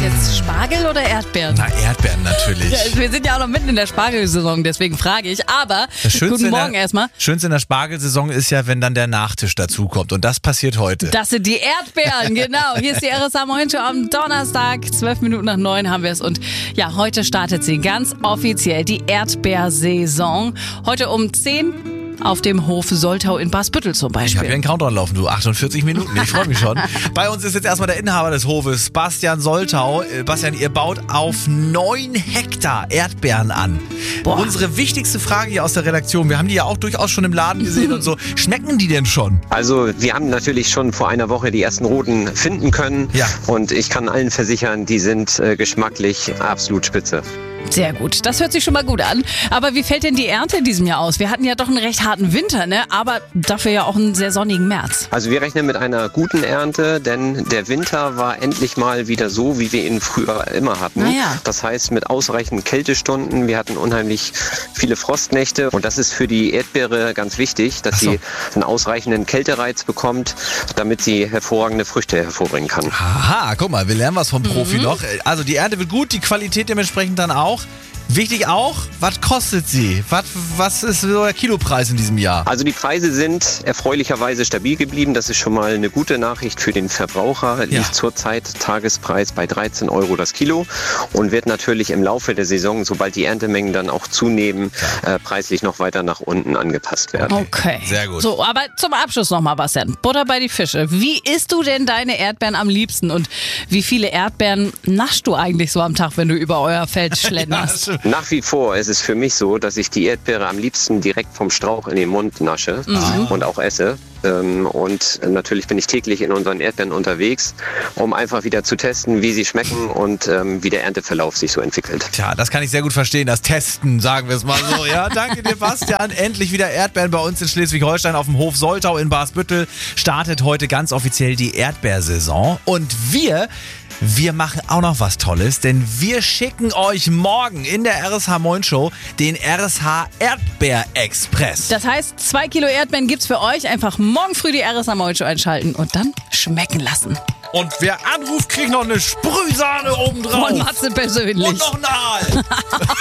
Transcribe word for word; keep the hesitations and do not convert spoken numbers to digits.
Jetzt Spargel oder Erdbeeren? Na, Erdbeeren natürlich. Ja, wir sind ja auch noch mitten in der Spargelsaison, deswegen frage ich. Aber Das Schönste guten in Morgen der, erstmal. Schönste in der Spargelsaison ist ja, wenn dann der Nachtisch dazukommt. Und das passiert heute. Das sind die Erdbeeren, genau. Hier ist die R S A Morning Show am Donnerstag. Zwölf Minuten nach neun haben wir es. Und ja, heute startet sie ganz offiziell, die Erdbeersaison. Heute um zehn auf dem Hof Soltau in Basbüttel zum Ich habe Beispiel. hier einen Countdown laufen, du. achtundvierzig Minuten. Ich freue mich schon. Bei uns ist jetzt erstmal der Inhaber des Hofes, Bastian Soltau. Äh, Bastian, ihr baut auf neun Hektar Erdbeeren an. Boah. Unsere wichtigste Frage hier aus der Redaktion, wir haben die ja auch durchaus schon im Laden gesehen und so. Schmecken die denn schon? Also wir haben natürlich schon vor einer Woche die ersten roten finden können. Ja. Und ich kann allen versichern, die sind äh, geschmacklich absolut spitze. Sehr gut, das hört sich schon mal gut an. Aber wie fällt denn die Ernte in diesem Jahr aus? Wir hatten ja doch einen recht harten Winter, ne? Aber dafür ja auch einen sehr sonnigen März. Also wir rechnen mit einer guten Ernte, denn der Winter war endlich mal wieder so, wie wir ihn früher immer hatten. Na ja. Das heißt mit ausreichend Kältestunden. Wir hatten unheimlich viele Frostnächte und das ist für die Erdbeere ganz wichtig, dass Ach so. sie einen ausreichenden Kältereiz bekommt, damit sie hervorragende Früchte hervorbringen kann. Aha, guck mal, wir lernen was vom Profi Mhm. noch. Also die Ernte wird gut, die Qualität dementsprechend dann auch. Wichtig auch, was kostet sie? Was, was ist so der Kilopreis in diesem Jahr? Also die Preise sind erfreulicherweise stabil geblieben. Das ist schon mal eine gute Nachricht für den Verbraucher. Ja. Liegt zurzeit Tagespreis bei dreizehn Euro das Kilo und wird natürlich im Laufe der Saison, sobald die Erntemengen dann auch zunehmen, äh, preislich noch weiter nach unten angepasst werden. Okay. Sehr gut. So, aber zum Abschluss nochmal, Bastian. Butter bei die Fische. Wie isst du denn deine Erdbeeren am liebsten? Und wie viele Erdbeeren naschst du eigentlich so am Tag, wenn du über euer Feld schlenderst? Nach wie vor ist es für mich so, dass ich die Erdbeere am liebsten direkt vom Strauch in den Mund nasche und auch esse. Und natürlich bin ich täglich in unseren Erdbeeren unterwegs, um einfach wieder zu testen, wie sie schmecken und wie der Ernteverlauf sich so entwickelt. Tja, das kann ich sehr gut verstehen, das Testen, sagen wir es mal so. Ja, danke dir, Bastian. Endlich wieder Erdbeeren bei uns in Schleswig-Holstein auf dem Hof Soltau in Basbüttel. Startet heute ganz offiziell die Erdbeersaison. Und wir... Wir machen auch noch was Tolles, denn wir schicken euch morgen in der R S H Morning Show den R S H Erdbeer-Express. Das heißt, zwei Kilo Erdbeeren gibt's für euch. Einfach morgen früh die R S A Morning Show einschalten und dann schmecken lassen. Und wer anruft, kriegt noch eine Sprühsahne obendrauf. Von Matze persönlich. Und noch ein Aal.